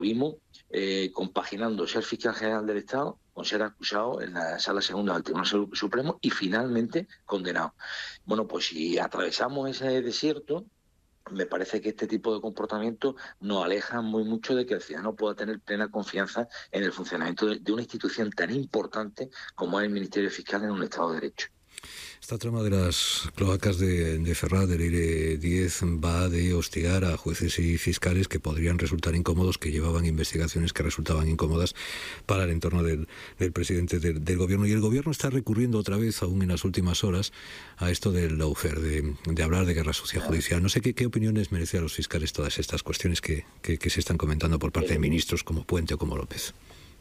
Estuvimos compaginando ser fiscal general del Estado con ser acusado en la Sala Segunda del Tribunal Supremo y finalmente condenado. Bueno, pues si atravesamos ese desierto, me parece que este tipo de comportamientos nos aleja muy mucho de que el ciudadano pueda tener plena confianza en el funcionamiento de una institución tan importante como es el Ministerio Fiscal en un Estado de Derecho. Esta trama de las cloacas de Ferraz, del Leire 10, va de hostigar a jueces y fiscales que podrían resultar incómodos, que llevaban investigaciones que resultaban incómodas para el entorno del presidente del gobierno. Y el gobierno está recurriendo otra vez, aún en las últimas horas, a esto del lawfare, de hablar de guerra sucia judicial. No sé qué opiniones merece a los fiscales todas estas cuestiones que se están comentando por parte de ministros como Puente o como López.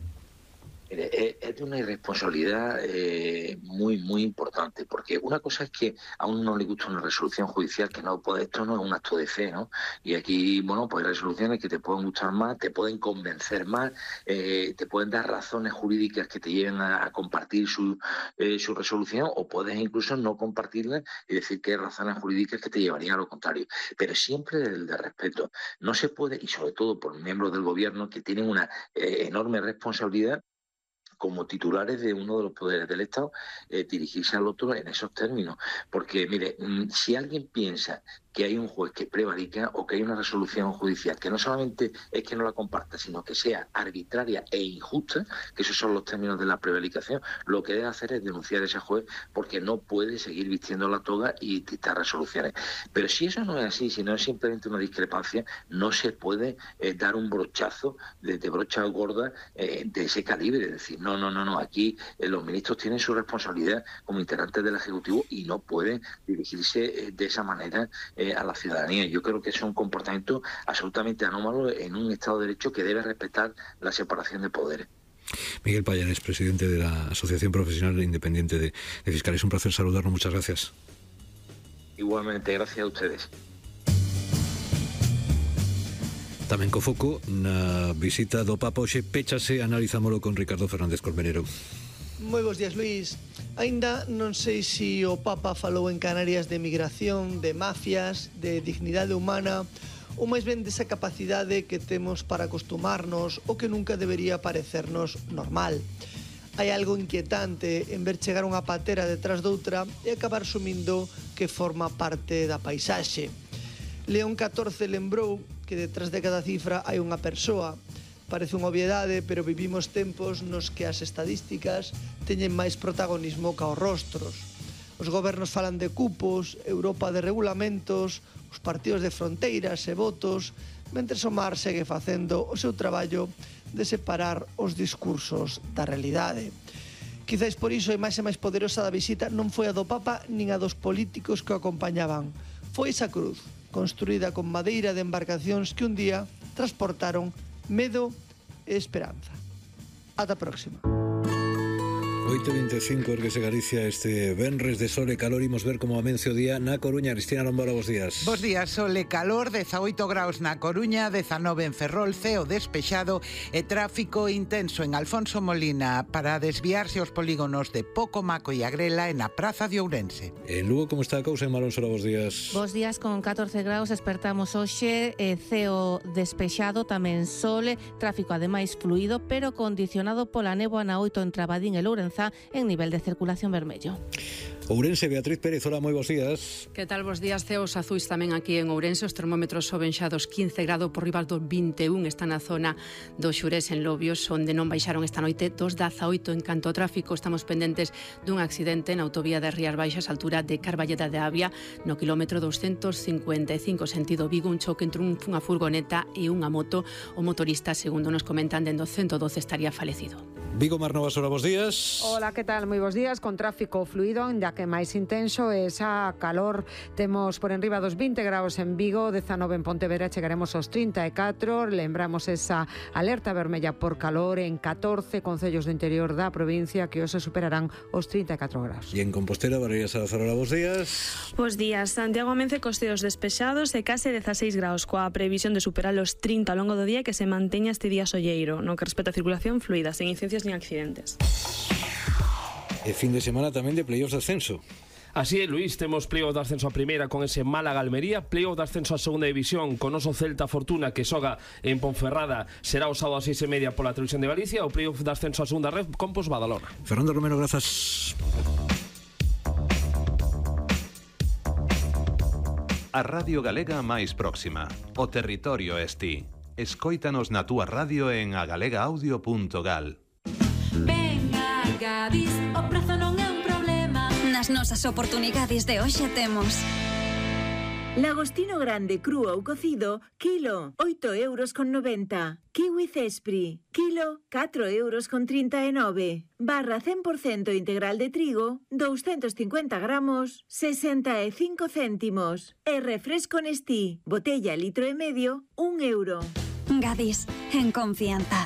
Es de una irresponsabilidad muy, muy importante, porque una cosa es que a uno no le gusta una resolución judicial, que no puede, esto no es un acto de fe, ¿no? Y aquí, bueno, pues hay resoluciones que te pueden gustar más, te pueden convencer más, te pueden dar razones jurídicas que te lleven a compartir su resolución, o puedes incluso no compartirla y decir que hay razones jurídicas que te llevarían a lo contrario. Pero siempre desde el de respeto. No se puede, y sobre todo por miembros del gobierno que tienen una enorme responsabilidad como titulares de uno de los poderes del Estado, dirigirse al otro en esos términos. Porque, mire, si alguien piensa que hay un juez que prevarica o que hay una resolución judicial que no solamente es que no la comparta, sino que sea arbitraria e injusta, que esos son los términos de la prevaricación, lo que debe hacer es denunciar a ese juez porque no puede seguir vistiendo la toga y dictar resoluciones. Pero si eso no es así, si no es simplemente una discrepancia, no se puede dar un brochazo de brocha gorda de ese calibre, es decir, no, aquí los ministros tienen su responsabilidad como integrantes del Ejecutivo y no pueden dirigirse de esa manera a la ciudadanía. Yo creo que es un comportamiento absolutamente anómalo en un Estado de Derecho que debe respetar la separación de poderes. Miguel Payares, presidente de la Asociación Profesional Independiente de Fiscales. Un placer saludarlo, muchas gracias. Igualmente, gracias a ustedes. Tamén co foco na visita do Papa hoxe péchase, analizámolo con Ricardo Fernández Colmenero. Moi bons días, Luís. Aínda non sei se o Papa falou en Canarias de migración, de mafias, de dignidade humana, ou máis ben desa capacidade que temos para acostumarnos o que nunca debería parecernos normal. Hai algo inquietante en ver chegar unha patera detrás doutra e acabar sumindo que forma parte da paisaxe. León XIV lembrou que detrás de cada cifra hai unha persoa. Parece unha obviedade, pero vivimos tempos nos que as estadísticas teñen máis protagonismo que os rostros. Os gobernos falan de cupos, Europa de regulamentos, os partidos de fronteiras e votos, mentres o mar segue facendo o seu traballo de separar os discursos da realidade. Quizáis por iso a imaxe máis poderosa da visita non foi a do Papa nin a dos políticos que o acompañaban. Foi esa cruz, construída con madeira de embarcacións que un día transportaron medo e esperanza. Ata a próxima. 8:25, erguese Galicia este venres de sol e calor. Imos ver como amense o día na Coruña. Cristina Lombora, bos días. Bos días, sol e calor, 18 graus na Coruña, 19 en Ferrol, ceo despexado e tráfico intenso en Alfonso Molina para desviarse aos polígonos de Pocomaco e Agrela e na Praza de Ourense. En Lugo, como está a cousa? En Malonsola, bos días. Bos días, con 14 graus despertamos hoxe, ceo despexado, tamén sol, tráfico ademais fluido, pero condicionado pola néboa na 8 entre Abadín e Lourenza en nivel de circulación vermello. Ourense, Beatriz Pérez, hola, moi bos días. Que tal, bos días, ceos azuis tamén aquí en Ourense. Os termómetros soben xa dos 15 grados por riba dos 21, está na zona do Xurés en Lobios, onde non baixaron esta noite dos 18. En canto ao tráfico, estamos pendentes dun accidente na autovía de Rías Baixas, altura de Carballeda de Avia, no kilómetro 255 sentido Vigo, un choque entre unha furgoneta e unha moto. O motorista, segundo nos comentan, dende o 112 estaría falecido. Vigo, Mar Novas, hola, bos días. Hola, que tal? Moi bos días, con tráfico fluido, ainda que máis intenso, esa calor. Temos por enriba dos 20 graus en Vigo, 19 en Pontevedra, chegaremos aos 34. Lembramos esa alerta vermella por calor en 14 concellos do interior da provincia que hoxe superarán os 34 graus. E en Compostela, Valeria Salazar, hola, bos días. Bos días. Santiago amense cos ceos despexados e case 16 graus, coa previsión de superar os 30 ao longo do día, que se manteña este día solleiro, no que respecta a circulación fluida, sen incidencias nin accidentes. E fin de semana tamén de playoffs de ascenso. Así é, Luís, temos playoff de ascenso a primeira con ese Málaga-Almería, playoff de ascenso a segunda división con oso Celta Fortuna que xoga en Ponferrada, será o sábado a 6:30 pola televisión de Galicia, o playoff de ascenso a segunda red Compos Badalona. Fernando Romero, grazas. A Radio Galega máis próxima, o territorio es ti. Escóitanos na túa radio en agalegaaudio.gal. Venga, Gadis, o prazo non é un problema. Nas nosas oportunidades de hoxe temos lagostino grande cru ou cocido, kilo, 8,90 €. Kiwi Cespri, kilo, 4,39 €. Barra 100% integral de trigo, 250 gramos, 65 céntimos. E refresco Nestí, botella litro e medio, 1 €. Gadis, en confianza.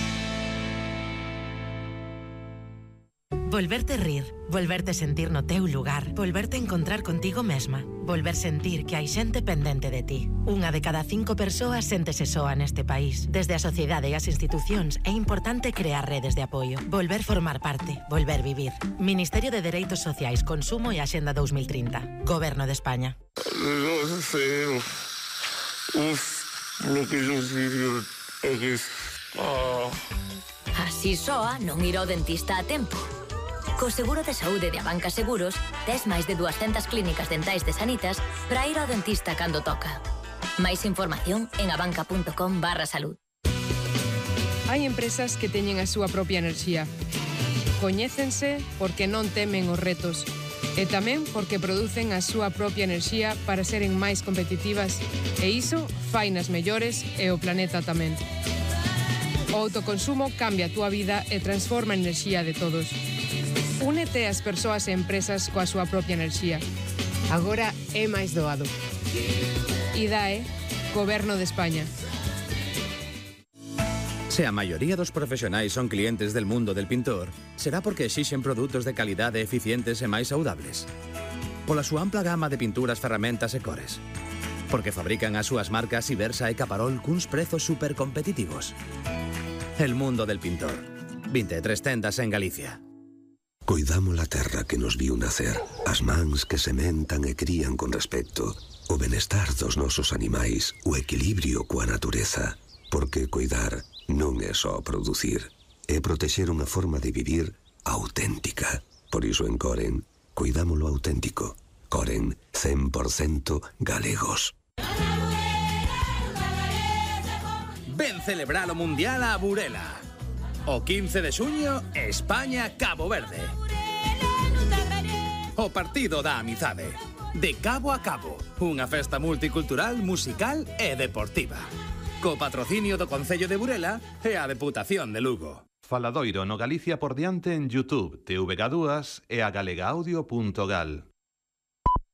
Volverte rir, volverte sentir no teu lugar, volverte encontrar contigo mesma, volver sentir que hai xente pendente de ti. Unha de cada 5 persoas séntese soa neste país. Desde a sociedade e as institucións é importante crear redes de apoio, volver formar parte, volver vivir. Ministerio de Dereitos Sociais, Consumo e Axenda 2030. Goberno de España. Así soa non ir ao dentista a tempo. Co seguro de saúde de Abanca Seguros, tes máis de 200 clínicas dentais de Sanitas para ir ao dentista cando toca. Máis información en abanca.com/salud. Hai empresas que teñen a súa propia enerxía. Coñécense porque non temen os retos e tamén porque producen a súa propia enerxía para seren máis competitivas e iso fainas mellores e o planeta tamén. O autoconsumo cambia a túa vida e transforma a enerxía de todos. Únete ás persoas e empresas coa súa propia enerxía. Agora é máis doado. IDAE, Goberno de España. Se a maioría dos profesionais son clientes del mundo del pintor, será porque exixen produtos de calidade eficientes e máis saudables. Pola súa ampla gama de pinturas, ferramentas e cores. Porque fabrican as súas marcas Ibersa e Caparol cuns prezos supercompetitivos. El mundo del pintor. 23 tendas en Galicia. Coidamos a terra que nos viu nacer, as mans que sementan e crían con respecto, o benestar dos nosos animais, o equilibrio coa natureza, porque coidar non é só producir, é protexer unha forma de vivir auténtica. Por iso en Coren, coidámolo auténtico. Coren, 100% galegos. Ven celebrar o Mundial a Burela. O 15 de xuño, España-Cabo Verde. O partido da amizade. De cabo a cabo. Unha festa multicultural, musical e deportiva. Co patrocinio do Concello de Burela e a Deputación de Lugo. Faladoiro no Galicia por diante en YouTube, TVG2 e a agalegaaudio.gal.